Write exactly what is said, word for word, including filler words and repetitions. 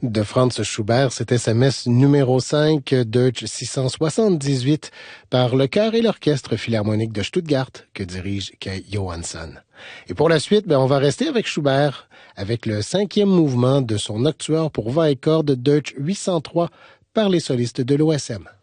De Franz Schubert, c'était sa messe numéro cinq, Deutsch six cent soixante-dix-huit, par le chœur et l'orchestre philharmonique de Stuttgart, que dirige Kai Johansson. Et pour la suite, ben, on va rester avec Schubert, avec le cinquième mouvement de son Nocturne pour voix et cordes Deutsch huit cent trois, par les solistes de l'O S M.